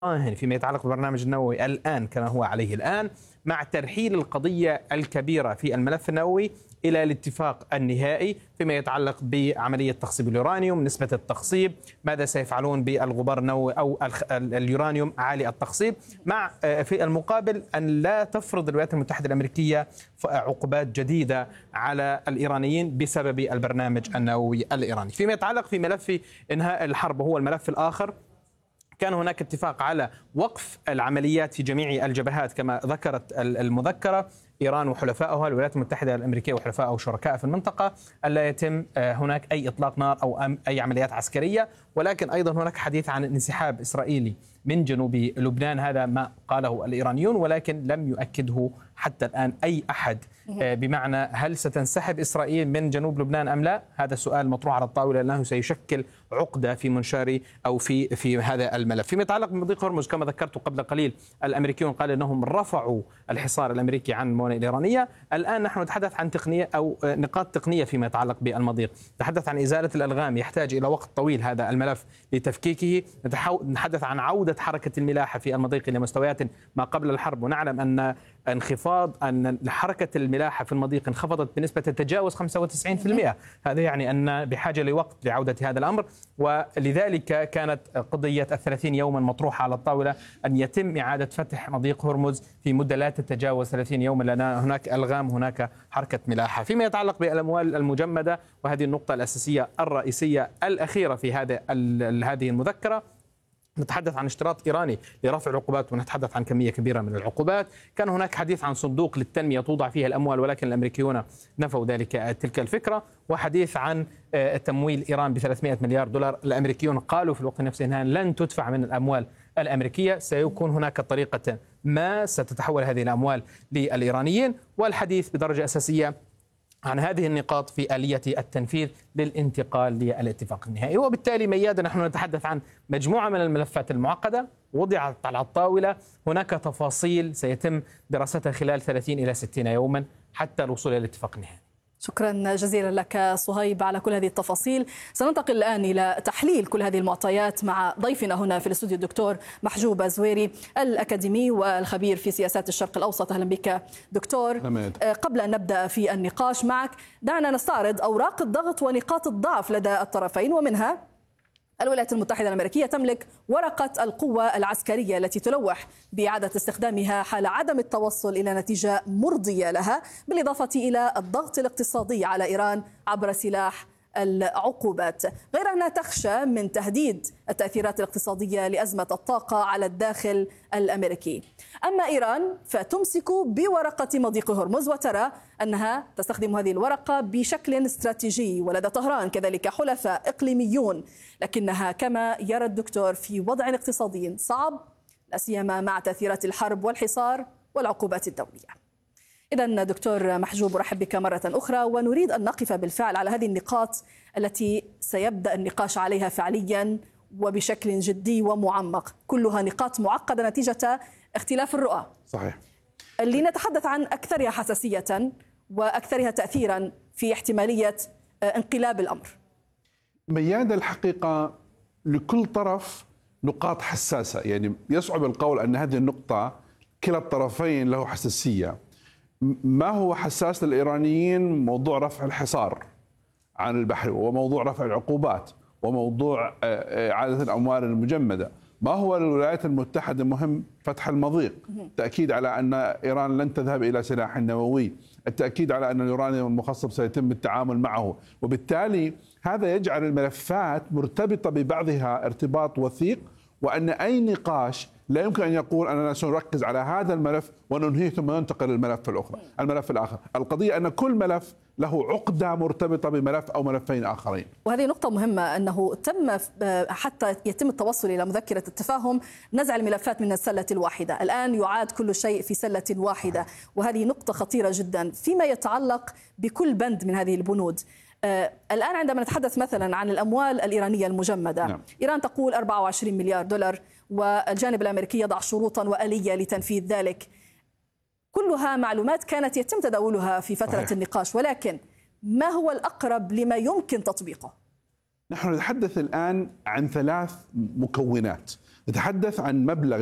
فيما يتعلق بالبرنامج النووي الآن كما هو عليه الآن، مع ترحيل القضية الكبيرة في الملف النووي إلى الاتفاق النهائي فيما يتعلق بعملية تخصيب اليورانيوم، نسبة التخصيب، ماذا سيفعلون بالغبار النووي أو اليورانيوم عالي التخصيب، مع في المقابل أن لا تفرض الولايات المتحدة الأمريكية عقوبات جديدة على الإيرانيين بسبب البرنامج النووي الإيراني. فيما يتعلق في ملف إنهاء الحرب وهو الملف الآخر، كان هناك اتفاق على وقف العمليات في جميع الجبهات كما ذكرت المذكرة، إيران وحلفائها، الولايات المتحدة الأمريكية وحلفائها وشركائها في المنطقة، ألا يتم هناك أي إطلاق نار أو أي عمليات عسكرية، ولكن أيضا هناك حديث عن انسحاب إسرائيلي من جنوب لبنان. هذا ما قاله الإيرانيون ولكن لم يؤكده حتى الآن أي أحد، بمعنى هل ستنسحب إسرائيل من جنوب لبنان أم لا؟ هذا سؤال مطروح على الطاولة لأنه سيشكل عقدة في منشار أو في هذا الملف. فيما يتعلق بمضيق هرمز كما ذكرت قبل قليل، الأمريكيون قالوا أنهم رفعوا الحصار الأمريكي عن الموانئ الإيرانية. الآن نحن نتحدث عن تقنية أو نقاط تقنية فيما يتعلق بالمضيق، نتحدث عن إزالة الألغام، يحتاج إلى وقت طويل هذا الملف لتفكيكه. نتحدث عن عودة حركة الملاحة في المضيق إلى مستويات ما قبل الحرب، ونعلم أن أن حركة الملاحة في المضيق انخفضت بنسبة تتجاوز 95%. هذا يعني أن بحاجة لوقت لعودة هذا الأمر، ولذلك كانت قضية 30 يوما مطروحة على الطاولة أن يتم إعادة فتح مضيق هرمز في مدة لا تتجاوز 30 يوما، لأن هناك ألغام، هناك حركة ملاحة. فيما يتعلق بالأموال المجمدة، وهذه النقطة الأساسية الرئيسية الأخيرة في هذه المذكرة، نتحدث عن اشتراط إيراني لرفع العقوبات، ونتحدث عن كمية كبيرة من العقوبات. كان هناك حديث عن صندوق للتنمية توضع فيه الأموال، ولكن الأمريكيون نفوا تلك الفكرة، وحديث عن تمويل إيران ب$300 مليار. الأمريكيون قالوا في الوقت نفسه أنها لن تدفع من الأموال الأمريكية، سيكون هناك طريقة ما ستتحول هذه الأموال للإيرانيين. والحديث بدرجة أساسية عن هذه النقاط في آلية التنفيذ للانتقال للاتفاق النهائي. وبالتالي ميادة نحن نتحدث عن مجموعة من الملفات المعقدة وضعت على الطاولة، هناك تفاصيل سيتم دراستها خلال 30 إلى 60 يوما حتى الوصول إلى الاتفاق النهائي. شكرا جزيلا لك صهيب على كل هذه التفاصيل. سننتقل الآن إلى تحليل كل هذه المعطيات مع ضيفنا هنا في الاستوديو الدكتور محجوب الزويري، الأكاديمي والخبير في سياسات الشرق الأوسط. أهلا بك دكتور. قبل أن نبدأ في النقاش معك، دعنا نستعرض أوراق الضغط ونقاط الضعف لدى الطرفين، ومنها الولايات المتحدة الأمريكية تملك ورقة القوة العسكرية التي تلوح بإعادة استخدامها حال عدم التوصل إلى نتيجة مرضية لها، بالإضافة إلى الضغط الاقتصادي على إيران عبر سلاح العقوبات، غير أنها تخشى من تهديد التأثيرات الاقتصادية لأزمة الطاقة على الداخل الأمريكي. أما إيران فتمسك بورقة مضيق هرمز، وترى أنها تستخدم هذه الورقة بشكل استراتيجي، ولدى طهران كذلك حلفاء إقليميون، لكنها كما يرى الدكتور في وضع اقتصادي صعب، لا سيما مع تأثيرات الحرب والحصار والعقوبات الدولية. إذن دكتور محجوب، أرحب بك مرة أخرى، ونريد أن نقف بالفعل على هذه النقاط التي سيبدأ النقاش عليها فعليا وبشكل جدي ومعمق، كلها نقاط معقدة نتيجة اختلاف الرؤى. صحيح. لنتحدث عن أكثرها حساسية وأكثرها تأثيرا في احتمالية انقلاب الأمر. ميادة، الحقيقة لكل طرف نقاط حساسة، يعني يصعب القول أن هذه النقطة كلا الطرفين له حساسية. ما هو حساس للإيرانيين؟ موضوع رفع الحصار عن البحر، وموضوع رفع العقوبات، وموضوع إعادة الأموال المجمدة. ما هو للولايات المتحدة مهم؟ فتح المضيق، التأكيد على أن إيران لن تذهب إلى سلاح نووي، التأكيد على أن اليورانيوم المخصب سيتم التعامل معه، وبالتالي هذا يجعل الملفات مرتبطة ببعضها ارتباط وثيق، وأن أي نقاش لا يمكن أن يقول أننا سنركز على هذا الملف وننهيه ثم ننتقل للملف الآخر. القضية أن كل ملف له عقدة مرتبطة بملف أو ملفين آخرين. وهذه نقطة مهمة، أنه تم حتى يتم التوصل إلى مذكرة التفاهم نزع الملفات من السلة الواحدة، الآن يعاد كل شيء في سلة واحدة، وهذه نقطة خطيرة جدا فيما يتعلق بكل بند من هذه البنود. الآن عندما نتحدث مثلا عن الأموال الإيرانية المجمدة، نعم. إيران تقول 24 مليار دولار، والجانب الأمريكي يضع شروطا وآلية لتنفيذ ذلك. كلها معلومات كانت يتم تداولها في فترة صحيح. النقاش، ولكن ما هو الأقرب لما يمكن تطبيقه؟ نحن نتحدث الآن عن 3 مكونات. نتحدث عن مبلغ